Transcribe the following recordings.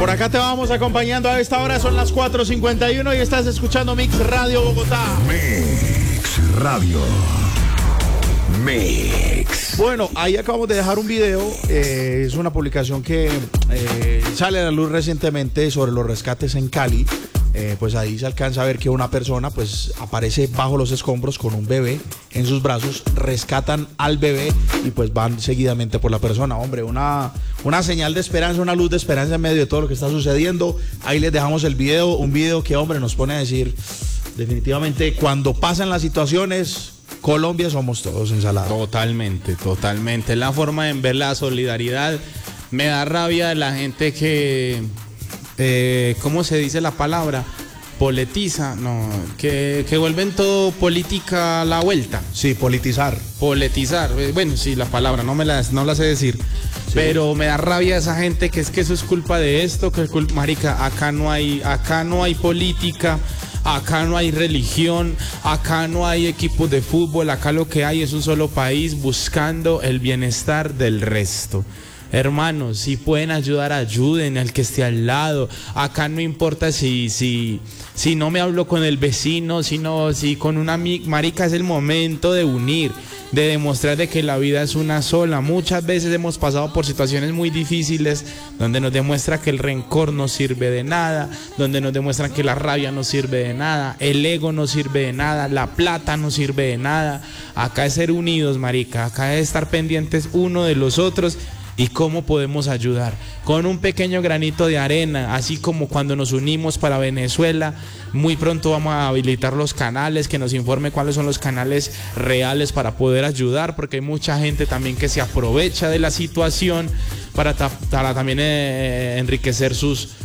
Por acá te vamos acompañando a esta hora, son las 4:51 y estás escuchando Mix Radio Bogotá. Mix Radio. Mix. Bueno, ahí acabamos de dejar un video, es una publicación que sale a la luz recientemente sobre los rescates en Cali. Pues ahí se alcanza a ver que una persona pues aparece bajo los escombros con un bebé en sus brazos, rescatan al bebé y pues van seguidamente por la persona. Hombre, una señal de esperanza, una luz de esperanza en medio de todo lo que está sucediendo. Ahí les dejamos el video, un video que, hombre, nos pone a decir definitivamente cuando pasan las situaciones, Colombia somos todos, Ensalada. Totalmente, totalmente. La forma de ver la solidaridad. Me da rabia de la gente que... ¿cómo se dice la palabra? Politiza, no, que vuelven todo política a la vuelta. Sí, politizar. Politizar, bueno, sí, la palabra, no la sé decir. Sí. Pero me da rabia esa gente que es que eso es culpa de esto, que es culpa, marica, acá no hay política, acá no hay religión, acá no hay equipos de fútbol, acá lo que hay es un solo país buscando el bienestar del resto. Hermanos, si pueden ayudar, ayuden al que esté al lado. Acá no importa si no me hablo con el vecino, si con una marica, es el momento de unir, de demostrar de que la vida es una sola. Muchas veces hemos pasado por situaciones muy difíciles donde nos demuestra que el rencor no sirve de nada, donde nos demuestran que la rabia no sirve de nada, el ego no sirve de nada, la plata no sirve de nada. Acá es ser unidos, marica, acá es estar pendientes uno de los otros. ¿Y cómo podemos ayudar? Con un pequeño granito de arena, así como cuando nos unimos para Venezuela. Muy pronto vamos a habilitar los canales, que nos informe cuáles son los canales reales para poder ayudar, porque hay mucha gente también que se aprovecha de la situación para también enriquecer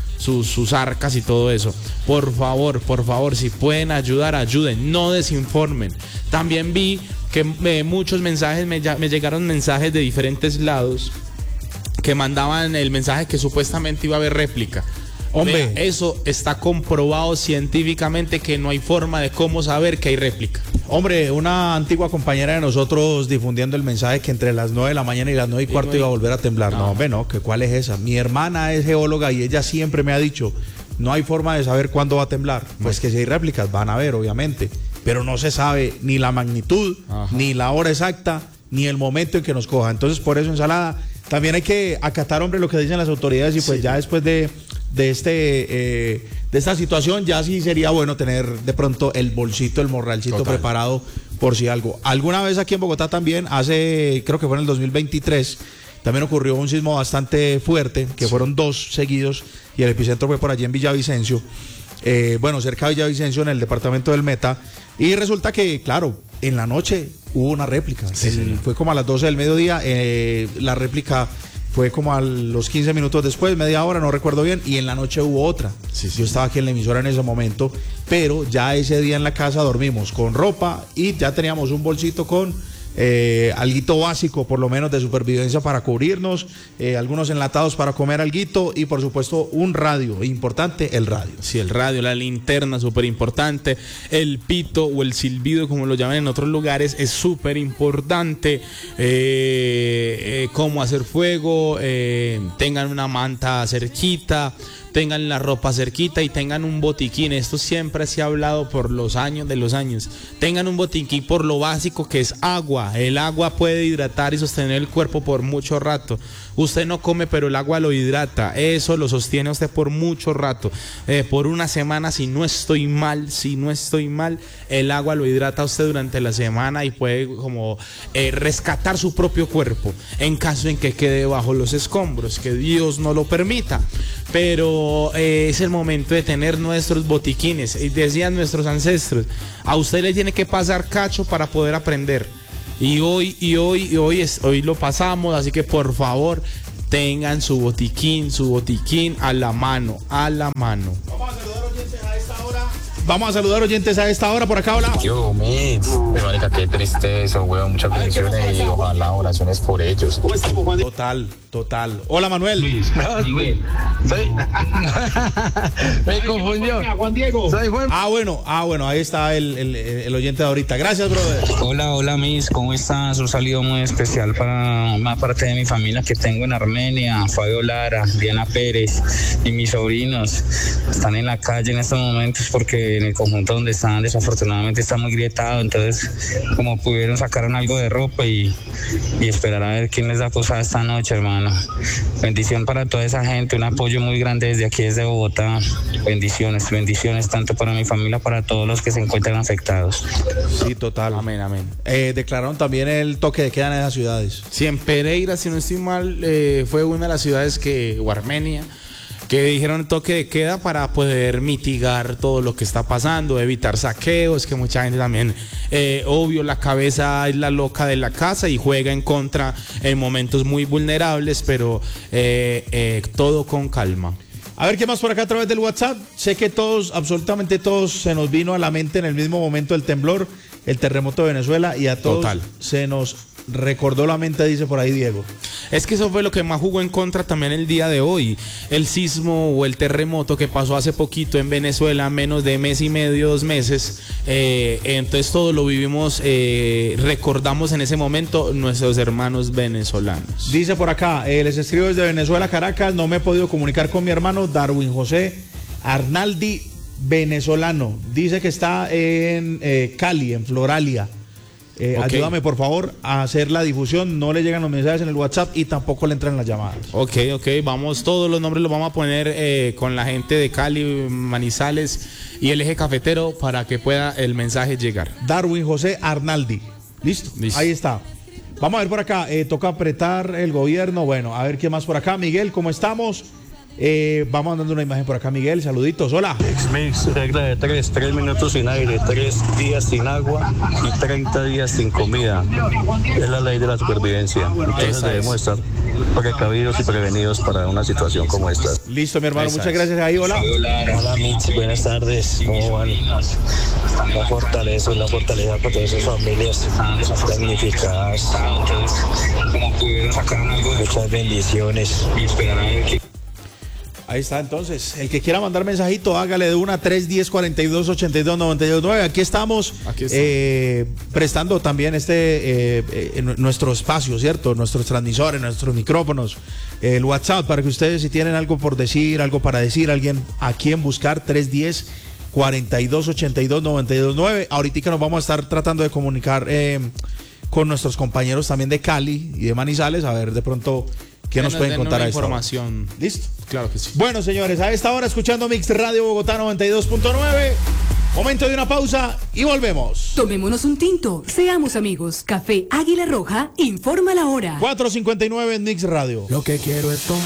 sus arcas y todo eso. Por favor, si pueden ayudar, ayuden, no desinformen. También vi que muchos mensajes, me llegaron mensajes de diferentes lados que mandaban el mensaje que supuestamente iba a haber réplica. Hombre, eso está comprobado científicamente que no hay forma de cómo saber que hay réplica. Hombre, una antigua compañera de nosotros difundiendo el mensaje que entre las 9 de la mañana y las 9:15 iba a volver a temblar. No, hombre, no, que cuál es esa. Mi hermana es geóloga y ella siempre me ha dicho, no hay forma de saber cuándo va a temblar. Pues que si hay réplicas, van a ver, obviamente. Pero no se sabe ni la magnitud, ni la hora exacta, ni el momento en que nos coja. Entonces, por eso, Ensalada, también hay que acatar, hombre, lo que dicen las autoridades y pues sí, ya después de esta situación, ya sí sería bueno tener de pronto el bolsito, el morralcito preparado por si algo. Alguna vez aquí en Bogotá también, creo que fue en el 2023, también ocurrió un sismo bastante fuerte, que fueron 2 seguidos, y el epicentro fue por allí en Villavicencio, cerca de Villavicencio, en el departamento del Meta, y resulta que, claro, en la noche hubo una réplica. Fue como a las 12 del mediodía, la réplica fue como a los 15 minutos después, media hora, no recuerdo bien, y en la noche hubo otra. Yo estaba aquí en la emisora en ese momento, pero ya ese día en la casa dormimos con ropa y ya teníamos un bolsito con alguito básico, por lo menos de supervivencia para cubrirnos, algunos enlatados para comer alguito y por supuesto un radio, importante el radio. Sí, el radio, la linterna, súper importante, el pito o el silbido, como lo llaman en otros lugares, es súper importante, cómo hacer fuego, tengan una manta cerquita, tengan la ropa cerquita y tengan un botiquín. Esto siempre se ha hablado por los años de los años. Tengan un botiquín por lo básico que es agua. El agua puede hidratar y sostener el cuerpo por mucho rato. Usted no come, pero el agua lo hidrata. Eso lo sostiene usted por mucho rato. Por una semana, si no estoy mal, el agua lo hidrata a usted durante la semana y puede como rescatar su propio cuerpo en caso en que quede bajo los escombros, que Dios no lo permita. Pero es el momento de tener nuestros botiquines. Y decían nuestros ancestros, a usted le tiene que pasar cacho para poder aprender. Y hoy lo pasamos, así que por favor tengan su botiquín a la mano. Vamos a saludar oyentes a esta hora. Vamos a saludar oyentes a esta hora por acá, hola. Yo, marica, qué tristeza, weón, muchas bendiciones y ojalá oraciones por ellos. Total. Hola, Manuel. Me confundió. Juan Diego. Soy Juan. Bueno, ahí está el oyente de ahorita. Gracias, brother. Hola, Miss, ¿cómo estás? Un saludo muy especial para una parte de mi familia que tengo en Armenia, Fabio Lara, Diana Pérez y mis sobrinos. Están en la calle en estos momentos porque en el conjunto donde están desafortunadamente está muy grietado, entonces como pudieron sacaron algo de ropa y esperar a ver quién les da posada esta noche, hermano. Bendición para toda esa gente, un apoyo muy grande desde aquí, desde Bogotá. Bendiciones tanto para mi familia, para todos los que se encuentran afectados. Sí, total. Amén. Declararon también el toque de queda en esas ciudades. Sí, en Pereira, si no estoy mal, fue una de las ciudades o Armenia, que dijeron toque de queda para poder mitigar todo lo que está pasando, evitar saqueos, que mucha gente también, obvio, la cabeza es la loca de la casa y juega en contra en momentos muy vulnerables, pero todo con calma. A ver, ¿qué más por acá a través del WhatsApp? Sé que absolutamente todos, se nos vino a la mente en el mismo momento el temblor, el terremoto de Venezuela, y a todos se nos recordó la mente, dice por ahí Diego. Es que eso fue lo que más jugó en contra también el día de hoy. El sismo o el terremoto que pasó hace poquito en Venezuela, menos de mes y medio, 2 meses. Entonces todo lo vivimos, recordamos en ese momento nuestros hermanos venezolanos. Dice por acá, les escribo desde Venezuela, Caracas, no me he podido comunicar con mi hermano Darwin José Arnaldi, venezolano. Dice que está en Cali, en Floralia. Okay. Ayúdame por favor a hacer la difusión, no le llegan los mensajes en el WhatsApp y tampoco le entran las llamadas. Ok, vamos, todos los nombres los vamos a poner con la gente de Cali, Manizales y el eje cafetero para que pueda el mensaje llegar. Darwin José Arnaldi, ¿listo? Ahí está. Vamos a ver por acá, toca apretar el gobierno, bueno, a ver qué más por acá. Miguel, ¿cómo estamos? Vamos mandando una imagen por acá, Miguel, saluditos, hola. Mix, regla de 3 minutos sin aire, 3 días sin agua y 30 días sin comida. Es la ley de la supervivencia. Entonces debemos estar precavidos y prevenidos para una situación como esta. Listo, mi hermano, muchas gracias ahí, hola. Hola, Mix, buenas tardes, ¿cómo van? La fortaleza para todas sus familias damnificadas. Muchas bendiciones y esperar a ver que... Ahí está, entonces, el que quiera mandar mensajito, hágale de una 310-42-82-92-9. Aquí estamos prestando también nuestro espacio, ¿cierto? Nuestros transmisores, nuestros micrófonos, el WhatsApp, para que ustedes, si tienen algo por decir, algo para decir, alguien a quien buscar, 310-42-82-92-9. Ahorita nos vamos a estar tratando de comunicar con nuestros compañeros también de Cali y de Manizales, a ver de pronto qué nos pueden contar a esta información. Hora. ¿Listo? Claro que sí. Bueno, señores, a esta hora escuchando Mix Radio Bogotá 92.9. Momento de una pausa y volvemos. Tomémonos un tinto, seamos amigos. Café Águila Roja informa la hora. 4:59 en Mix Radio. Lo que quiero es tomar.